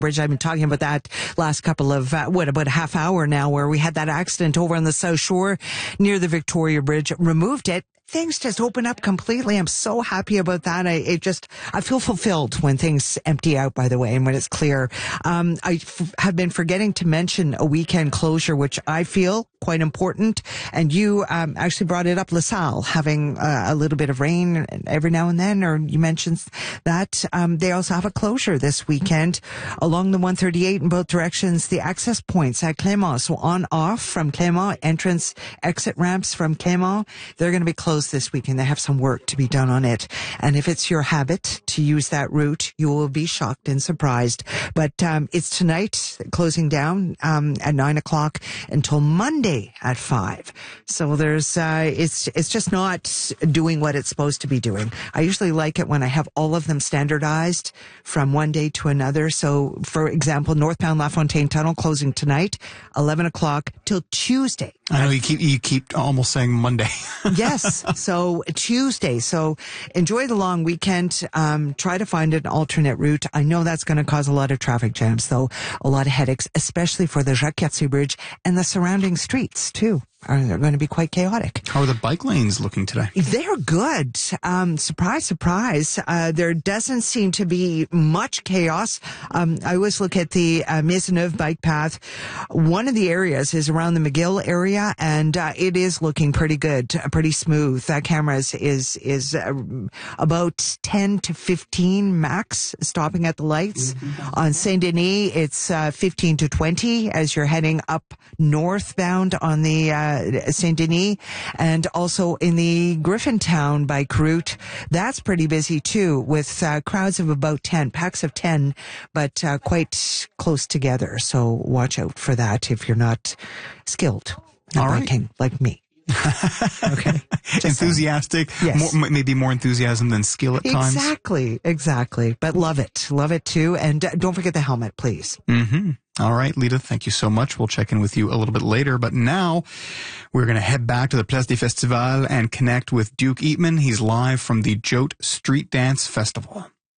Bridge. I've been talking about that last couple of, about a half hour now, where we had that accident over on the South Shore near the Victoria Bridge. Removed it. Things just open up completely. I'm so happy about that. I feel fulfilled when things empty out, by the way, and when it's clear. Have been forgetting to mention a weekend closure, which I feel quite important. And you actually brought it up, LaSalle, having a little bit of rain every now and then, or you mentioned that. They also have a closure this weekend along the 138 in both directions. The access points at Clément, so on off from Clément, entrance exit ramps from Clément, they're going to be closed this weekend. They have some work to be done on it. And if it's your habit to use that route, you will be shocked and surprised. But it's tonight, closing down at 9 o'clock until Monday at 5. So there's it's just not doing what it's supposed to be doing. I usually like it when I have all of them standardized from one day to another. So, for example, northbound LaFontaine Tunnel closing tonight, 11 o'clock till Tuesday. I know you keep almost saying Monday. Yes. So Tuesday. So enjoy the long weekend. Try to find an alternate route. I know that's going to cause a lot of traffic jams, though, a lot of headaches, especially for the Jacques-Cartier Bridge and the surrounding streets, too. Are going to be quite chaotic. How are the bike lanes looking today? They're good. Surprise, surprise. There doesn't seem to be much chaos. I always look at the Maisonneuve bike path. One of the areas is around the McGill area, and it is looking pretty good, pretty smooth. That camera is about 10 to 15 max stopping at the lights. On Saint Denis, it's 15 to 20 as you're heading up northbound on the Saint Denis, and also in the Griffintown bike route. That's pretty busy too, with crowds of about 10, packs of 10, but quite close together. So watch out for that if you're not skilled at biking like me. Okay. Enthusiastic. Yes. Maybe more enthusiasm than skill at times. Exactly. But love it too. And don't forget the helmet, please. Mm-hmm. All right, Lita, thank you so much. We'll check in with you a little bit later. But now we're going to head back to the Place des Festivals and connect with Duke Eatman. He's live from the Jote Street Dance Festival.